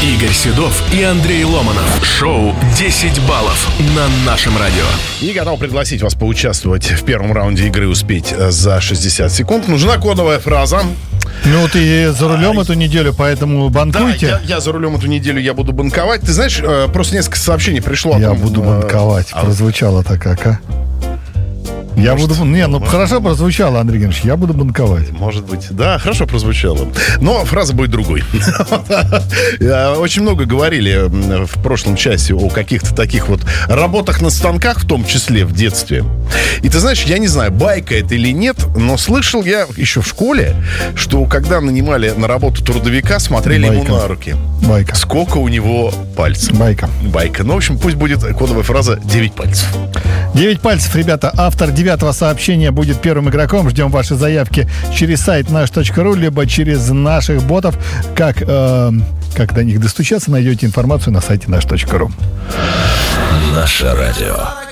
Игорь Седов и Андрей Ломанов. Шоу «10 баллов» на нашем радио. И готов пригласить вас поучаствовать в первом раунде игры «Успеть за 60 секунд». Нужна кодовая фраза. Ну, ты за рулем эту неделю, поэтому банкуйте. Да, я за рулем эту неделю, я буду банковать. Ты знаешь, просто несколько сообщений пришло. Я буду банковать. Прозвучало так как, а? Я буду... Не, ну хорошо прозвучало, Андрей Геннадьевич, я буду банковать. Может быть. Да, хорошо прозвучало. Но фраза будет другой. Очень много говорили в прошлом часе о каких-то таких вот работах на станках, в том числе в детстве. И ты знаешь, я не знаю, байка это или нет, но слышал я еще в школе, что когда нанимали на работу трудовика, смотрели ему на руки. Байка. Сколько у него пальцев. Байка. Ну, в общем, пусть будет кодовая фраза 9 пальцев. 9 пальцев, ребята. Автор 9-го сообщения будет первым игроком. Ждем ваши заявки через сайт наш.ру, либо через наших ботов. Как до них достучаться, найдете информацию на сайте наш.ру. Наше радио.